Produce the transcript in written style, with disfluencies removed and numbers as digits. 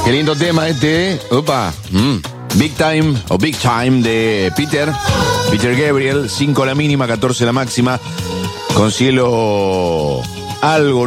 Qué lindo tema este, Opa. Big Time o Big Time de Peter Gabriel. 5 la mínima, 14 la máxima. Con cielo algo